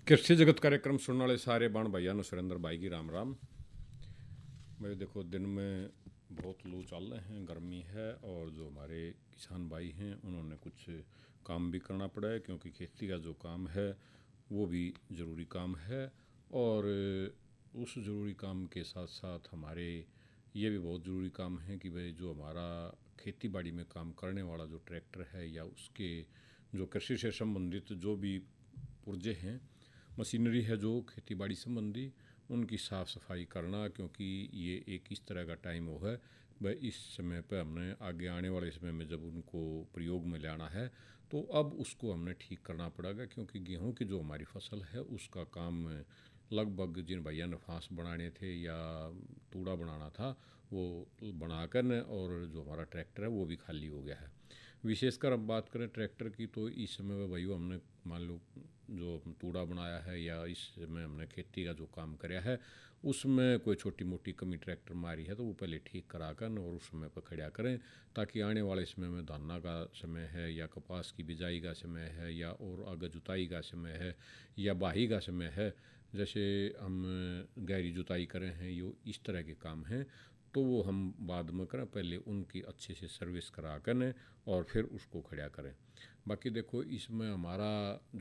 कृषि जगत कार्यक्रम सुनने वाले सारे बाण भाइयों ने सुरेंद्र भाई की राम राम। भाई देखो, दिन में बहुत लू चल रहे हैं, गर्मी है, और जो हमारे किसान भाई हैं उन्होंने कुछ काम भी करना पड़ा है, क्योंकि खेती का जो काम है वो भी ज़रूरी काम है। और उस ज़रूरी काम के साथ साथ हमारे ये भी बहुत ज़रूरी काम है कि भाई जो हमारा खेती बाड़ी में काम करने वाला जो ट्रैक्टर है या उसके जो कृषि से संबंधित जो भी पुर्जे हैं, मशीनरी है जो खेती बाड़ी संबंधी, उनकी साफ़ सफाई करना, क्योंकि ये एक इस तरह का टाइम हो है वह इस समय पर हमने आगे आने वाले समय में जब उनको प्रयोग में लाना है तो अब उसको हमने ठीक करना पड़ेगा, क्योंकि गेहूं की जो हमारी फसल है उसका काम लगभग जिन भैया ने फांस बनाने थे या तूड़ा बनाना था वो बनाकर न, और जो हमारा ट्रैक्टर है वो भी खाली हो गया है। विशेषकर अब बात करें ट्रैक्टर की तो इस समय में भाई हमने मान लो जो तूड़ा बनाया है या इस समय हमने खेती का जो काम कराया है उसमें कोई छोटी मोटी कमी ट्रैक्टर मारी है तो वो पहले ठीक करा कर और उस समय पर खड़ा करें, ताकि आने वाले समय में धाना का समय है या कपास की बिजाई का समय है या और आगे जुताई का समय है या बाही का समय है, जैसे हम गहरी जुताई करें हैं, ये इस तरह के काम हैं तो वो हम बाद में करें, पहले उनकी अच्छे से सर्विस करा कर और फिर उसको खड़ा करें। बाकी देखो, इसमें हमारा